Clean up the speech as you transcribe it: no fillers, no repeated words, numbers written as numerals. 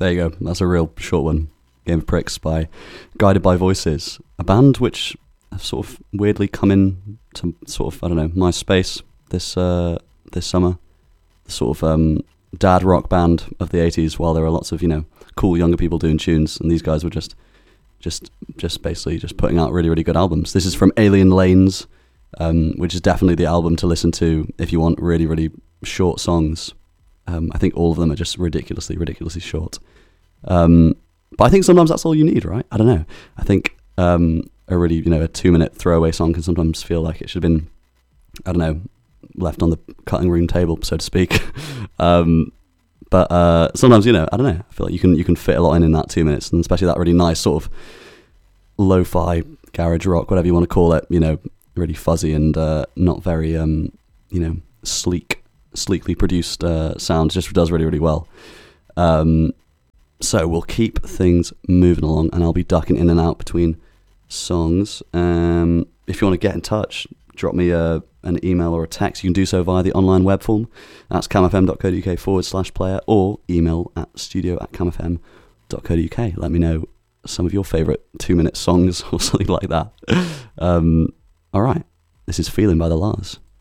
There you go. That's a real short one. Game of Pricks by Guided by Voices, a band which have sort of weirdly come in to sort of, I don't know, my space this summer. The sort of dad rock band of the 80s, while there are lots of, you know, cool younger people doing tunes, and these guys were just basically just putting out really, really good albums. This is from Alien Lanes, which is definitely the album to listen to if you want really, really short songs. I think all of them are just ridiculously short. But I think sometimes that's all you need, right? I don't know. I think a really, you know, a 2-minute throwaway song can sometimes feel like it should have been, I don't know, left on the cutting room table, so to speak. But sometimes, you know, I don't know. I feel like you can fit a lot in that 2 minutes, and especially that really nice sort of lo-fi garage rock, whatever you want to call it. You know, really fuzzy and not very, you know, sleekly produced sound. Just does really, really well. So we'll keep things moving along, and I'll be ducking in and out between songs. If you want to get in touch, drop me an email or a text. You can do so via the online web form. That's camfm.co.uk/player, or email at studio@camfm.co.uk. Let me know some of your favourite 2-minute songs or something like that. All right, this is Feeling by the Lars.